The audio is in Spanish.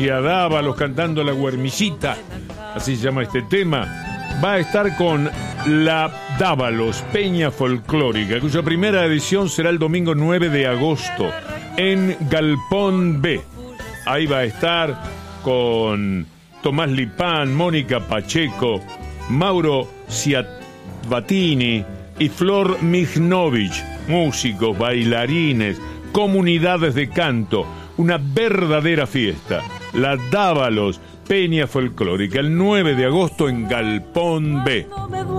Florencia Dávalos cantando La Guermillita, así se llama este tema. Va a estar con la Dávalos Peña Folclórica, cuya primera edición será el domingo 9 de agosto en Galpón B. Ahí va a estar con Tomás Lipán, Mónica Pacheco, Mauro Ciabatini y Flor Mignovich, músicos, bailarines, comunidades de canto, una verdadera fiesta. La Dávalos Peña Folclórica, el 9 de agosto en Galpón B.